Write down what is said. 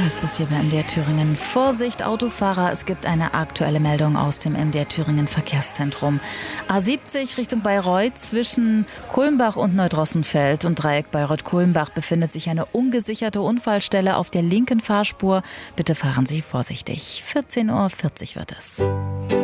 heißt es hier bei MDR Thüringen. Vorsicht, Autofahrer, es gibt eine aktuelle Meldung aus dem MDR Thüringen Verkehrszentrum. A70 Richtung Bayreuth zwischen Kulmbach und Neudrossenfeld und Dreieck Bayreuth-Kulmbach befindet sich eine ungesicherte Unfallstelle auf der linken Fahrspur. Bitte fahren Sie vorsichtig. 14:40 Uhr wird es.